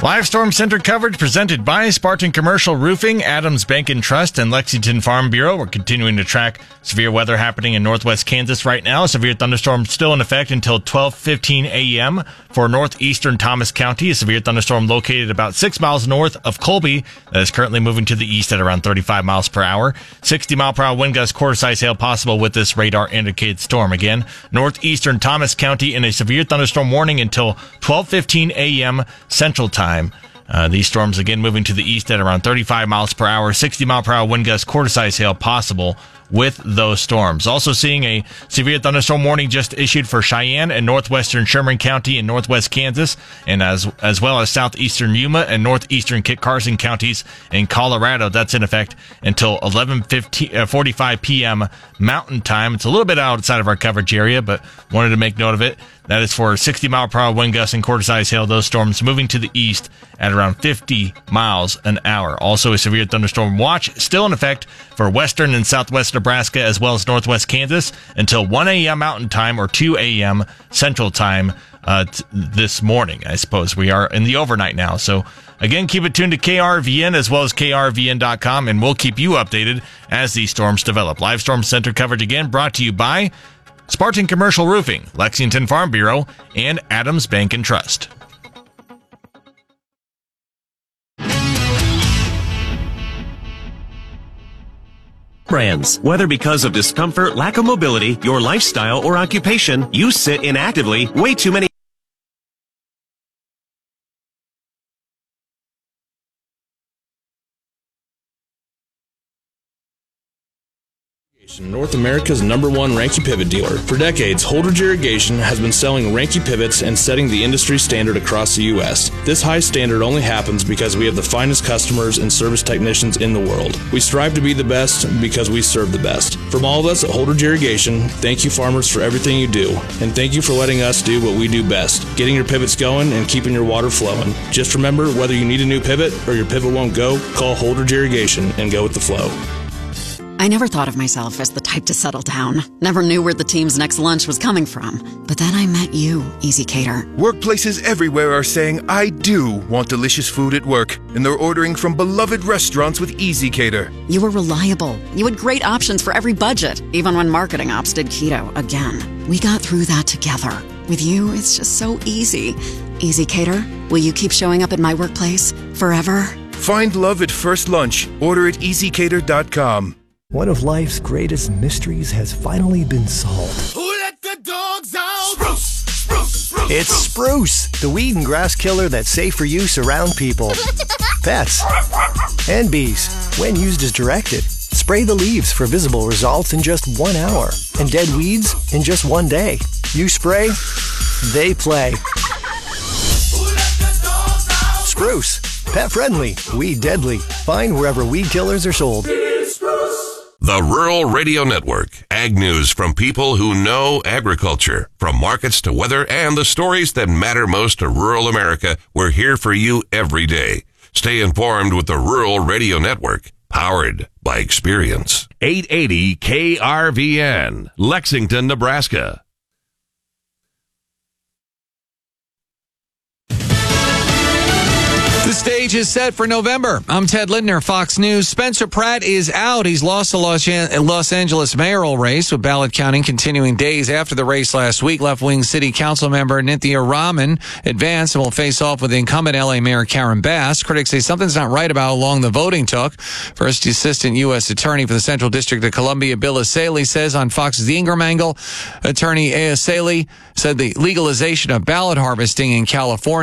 Live Storm Center coverage presented by Spartan Commercial Roofing, Adams Bank and Trust, and Lexington Farm Bureau. We're continuing to track severe weather happening in northwest Kansas right now. Severe thunderstorm still in effect until 12:15 a.m. for northeastern Thomas County. A severe thunderstorm located about 6 miles north of Colby that is currently moving to the east at around 35 miles per hour. 60-mile-per-hour wind gust, quarter-size hail possible with this radar-indicated storm. Again, northeastern Thomas County in a severe thunderstorm warning until 12:15 a.m. Central Time. These storms again moving to the east at around 35 miles per hour, 60-mile-per-hour wind gusts, quarter-size hail possible with those storms. Also seeing a severe thunderstorm warning just issued for Cheyenne and northwestern Sherman County in northwest Kansas, and as well as southeastern Yuma and northeastern Kit Carson counties in Colorado. That's in effect until 11:45 p.m. Mountain Time. It's a little bit outside of our coverage area, but wanted to make note of it. That is for 60-mile-per-hour wind gusts and quarter-size hail. Those storms moving to the east at around 50 miles an hour. Also a severe thunderstorm watch still in effect for western and southwest Nebraska as well as northwest Kansas until 1 a.m. Mountain Time or 2 a.m. Central Time this morning. I suppose we are in the overnight now. So again, keep it tuned to KRVN as well as KRVN.com, and we'll keep you updated as these storms develop. Live Storm Center coverage again brought to you by Spartan Commercial Roofing, Lexington Farm Bureau, and Adams Bank and Trust. Brands. Whether because of discomfort, lack of mobility, your lifestyle, or occupation, you sit inactively way too many. North America's #1 Ranke pivot dealer. For decades, Holdridge Irrigation has been selling Ranke pivots and setting the industry standard across the U.S. This high standard only happens because we have the finest customers and service technicians in the world. We strive to be the best because we serve the best. From all of us at Holdridge Irrigation, thank you farmers for everything you do, and thank you for letting us do what we do best, getting your pivots going and keeping your water flowing. Just remember, whether you need a new pivot or your pivot won't go, call Holdridge Irrigation and go with the flow. I never thought of myself as the type to settle down. Never knew where the team's next lunch was coming from. But then I met you, Easy Cater. Workplaces everywhere are saying, I do want delicious food at work. And they're ordering from beloved restaurants with Easy Cater. You were reliable. You had great options for every budget, even when marketing ops did keto again. We got through that together. With you, it's just so easy. Easy Cater, will you keep showing up at my workplace forever? Find love at first lunch. Order at easycater.com. One of life's greatest mysteries has finally been solved. Who let the dogs out? Spruce, spruce, spruce. It's Spruce, the weed and grass killer that's safe for use around people, pets, and bees when used as directed. Spray the leaves for visible results in just 1 hour and dead weeds in just 1 day. You spray, they play. Who let the dogs out? Spruce, pet friendly, weed deadly. Find wherever weed killers are sold. The Rural Radio Network. Ag news from people who know agriculture. From markets to weather and the stories that matter most to rural America, we're here for you every day. Stay informed with the Rural Radio Network, powered by experience. 880 KRVN, Lexington, Nebraska. The stage is set for November. I'm Ted Lindner, Fox News. Spencer Pratt is out. He's lost the Los Angeles mayoral race, with ballot counting continuing days after the race last week. Left-wing city council member Nithya Raman advanced and will face off with incumbent L.A. Mayor Karen Bass. Critics say something's not right about how long the voting took. First Assistant U.S. Attorney for the Central District of Columbia, Bill Asaley, says on Fox's The Ingram Angle, Attorney Asaley said the legalization of ballot harvesting in California